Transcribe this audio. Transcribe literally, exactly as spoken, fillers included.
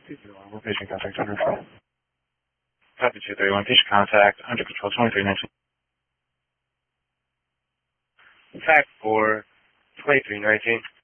two three one, patient contact under control. Copy two three one, patient contact under control, twenty-three nineteen. Fact for twenty-three nineteen.